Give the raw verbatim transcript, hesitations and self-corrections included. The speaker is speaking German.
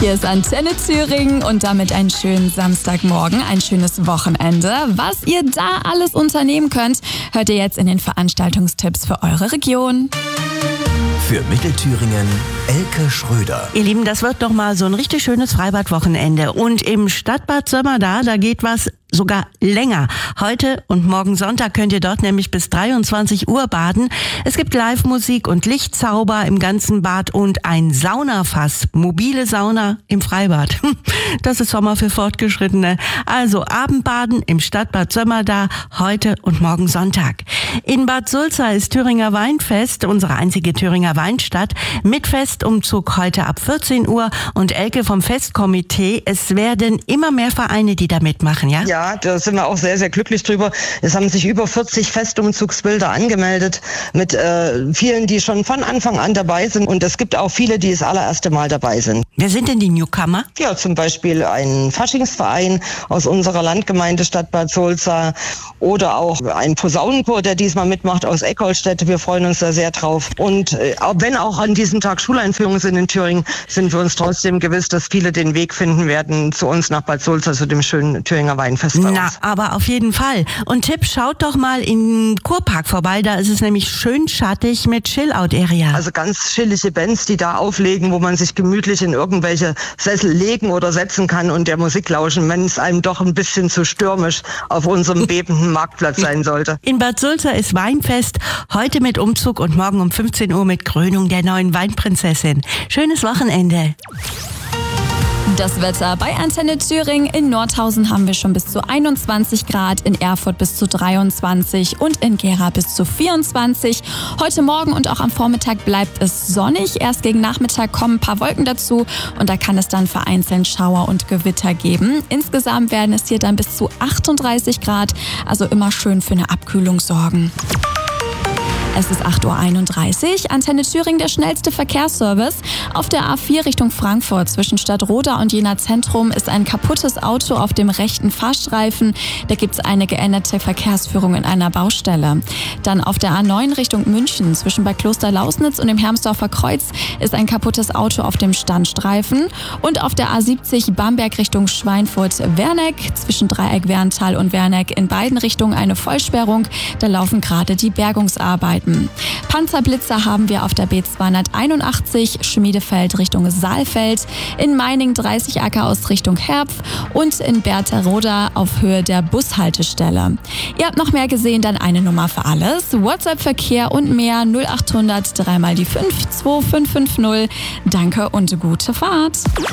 Hier ist Antenne Thüringen und damit einen schönen Samstagmorgen, ein schönes Wochenende. Was ihr da alles unternehmen könnt, hört ihr jetzt in den Veranstaltungstipps für eure Region. Für Mittelthüringen Elke Schröder. Ihr Lieben, das wird doch mal so ein richtig schönes Freibadwochenende. Und im Stadtbad Sömmerda, da geht was sogar länger. Heute und morgen Sonntag könnt ihr dort nämlich bis dreiundzwanzig Uhr baden. Es gibt Live-Musik und Lichtzauber im ganzen Bad und ein Saunafass. Mobile Sauna im Freibad. Das ist Sommer für Fortgeschrittene. Also Abendbaden im Stadtbad Sömmerda heute und morgen Sonntag. In Bad Sulza ist Thüringer Weinfest, unsere einzige Thüringer Weinstadt, mit Festumzug heute ab vierzehn Uhr. Und Elke vom Festkomitee, es werden immer mehr Vereine, die da mitmachen, ja? Ja. Ja, da sind wir auch sehr, sehr glücklich drüber. Es haben sich über vierzig Festumzugsbilder angemeldet mit äh, vielen, die schon von Anfang an dabei sind. Und es gibt auch viele, die das allererste Mal dabei sind. Wer sind denn die Newcomer? Ja, zum Beispiel ein Faschingsverein aus unserer Landgemeinde Stadt Bad Sulza oder auch ein Posaunenchor, der diesmal mitmacht aus Eckholstedt. Wir freuen uns da sehr drauf. Und äh, wenn auch an diesem Tag Schuleinführungen sind in Thüringen, sind wir uns trotzdem gewiss, dass viele den Weg finden werden zu uns nach Bad Sulza, zu dem schönen Thüringer Weinfest. Na, aber auf jeden Fall. Und Tipp, schaut doch mal im Kurpark vorbei, da ist es nämlich schön schattig mit Chill-Out-Area. Also ganz chillige Bands, die da auflegen, wo man sich gemütlich in irgendwelche Sessel legen oder setzen kann und der Musik lauschen, wenn es einem doch ein bisschen zu stürmisch auf unserem bebenden Marktplatz sein sollte. In Bad Sulza ist Weinfest, heute mit Umzug und morgen um fünfzehn Uhr mit Krönung der neuen Weinprinzessin. Schönes Wochenende. Das Wetter bei Antenne Thüringen. In Nordhausen haben wir schon bis zu einundzwanzig Grad, in Erfurt bis zu dreiundzwanzig und in Gera bis zu vierundzwanzig. Heute Morgen und auch am Vormittag bleibt es sonnig. Erst gegen Nachmittag kommen ein paar Wolken dazu und da kann es dann vereinzelt Schauer und Gewitter geben. Insgesamt werden es hier dann bis zu achtunddreißig Grad, also immer schön für eine Abkühlung sorgen. Es ist acht Uhr einunddreißig. Antenne Thüringen, der schnellste Verkehrsservice. Auf der A vier Richtung Frankfurt zwischen Stadtroda und Jena Zentrum ist ein kaputtes Auto auf dem rechten Fahrstreifen. Da gibt es eine geänderte Verkehrsführung in einer Baustelle. Dann auf der A neun Richtung München zwischen Bad Kloster-Lausnitz und dem Hermsdorfer Kreuz ist ein kaputtes Auto auf dem Standstreifen. Und auf der A siebzig Bamberg Richtung Schweinfurt-Werneck zwischen Dreieck-Werntal und Werneck in beiden Richtungen eine Vollsperrung. Da laufen gerade die Bergungsarbeiten. Panzerblitzer haben wir auf der B zweihunderteinundachtzig Schmiedefeld Richtung Saalfeld, in Meiningen dreißig Acker aus Richtung Herpf und in Bertharoda auf Höhe der Bushaltestelle. Ihr habt noch mehr gesehen, dann eine Nummer für alles. WhatsApp-Verkehr und mehr null achthundert drei mal die fünf zwei fünf fünf null. Danke und gute Fahrt.